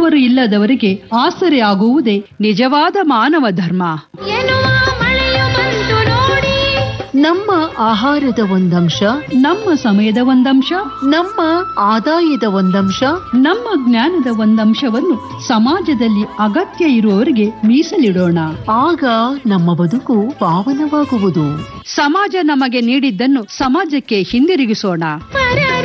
ಉಣ್ಣುವವರು ಇಲ್ಲದವರಿಗೆ ಆಸರೆ ಆಗುವುದೇ ನಿಜವಾದ ಮಾನವ ಧರ್ಮ. ನಮ್ಮ ಆಹಾರದ ಒಂದಂಶ, ನಮ್ಮ ಸಮಯದ ಒಂದಂಶ, ನಮ್ಮ ಆದಾಯದ ಒಂದಂಶ, ನಮ್ಮ ಜ್ಞಾನದ ಒಂದಂಶವನ್ನು ಸಮಾಜದಲ್ಲಿ ಅಗತ್ಯ ಇರುವವರಿಗೆ ಮೀಸಲಿಡೋಣ. ಆಗ ನಮ್ಮ ಬದುಕು ಪಾವನವಾಗುವುದು. ಸಮಾಜ ನಮಗೆ ನೀಡಿದ್ದನ್ನು ಸಮಾಜಕ್ಕೆ ಹಿಂದಿರುಗಿಸೋಣ.